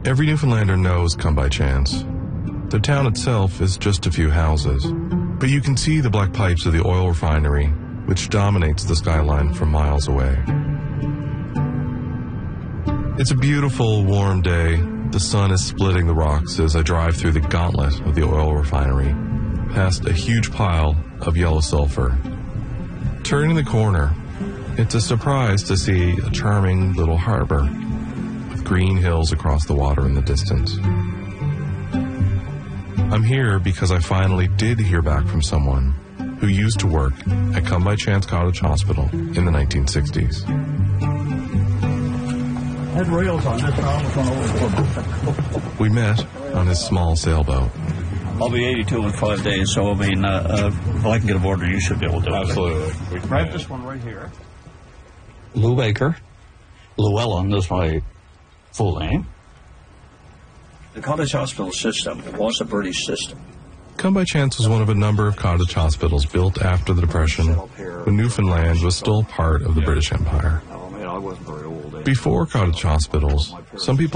Every Newfoundlander knows Come By Chance. The town itself is just a few houses, but you can see the black pipes of the oil refinery, which dominates the skyline from miles away. It's a beautiful, warm day. The sun is splitting the rocks as I drive through the gauntlet of the oil refinery, past a huge pile of yellow sulfur. Turning the corner, it's a surprise to see a charming little harbor with green hills across the water in the distance. I'm here because I finally did hear back from someone who used to work at Come By Chance Cottage Hospital in the 1960s. Had rails on this one. We met on his small sailboat. I'll be 82 in 5 days, so I mean, if I can get aboard, you should be able to. Absolutely. Grab this one right here. Lou Baker. Llewellyn is my full name. The cottage hospital system was a British system. Come By Chance was one of a number of cottage hospitals built after the Depression, when Newfoundland was still part of the British Empire. I mean, I wasn't very old. Before cottage hospitals, some people